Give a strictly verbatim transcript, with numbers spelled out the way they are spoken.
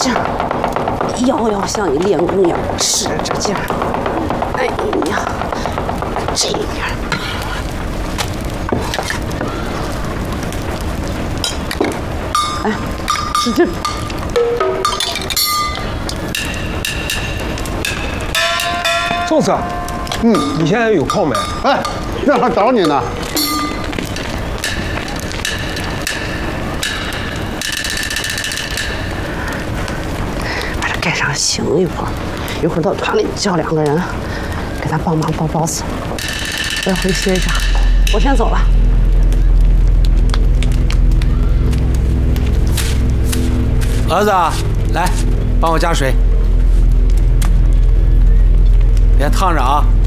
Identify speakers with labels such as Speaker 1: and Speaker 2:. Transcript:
Speaker 1: 劲儿，摇摇像一练功一样，使着劲儿。哎呀，这样。哎，使劲。
Speaker 2: 宋子，嗯，你现在有空没？
Speaker 3: 哎，正好找你呢。
Speaker 1: 把这盖上醒一会儿，一会儿到团里叫两个人给他帮忙包包子。我要回去歇一下，我先走了。
Speaker 4: 儿子，来，帮我加水，别烫着啊。